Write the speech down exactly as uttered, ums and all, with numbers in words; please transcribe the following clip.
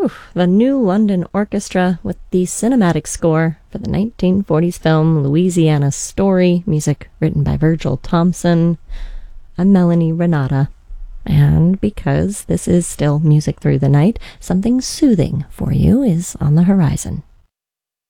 Whew, the New London Orchestra with the cinematic score for the nineteen forties film Louisiana Story, music written by Virgil Thompson. I'm Melanie Renata, and because this is still Music Through the Night, something soothing for you is on the horizon.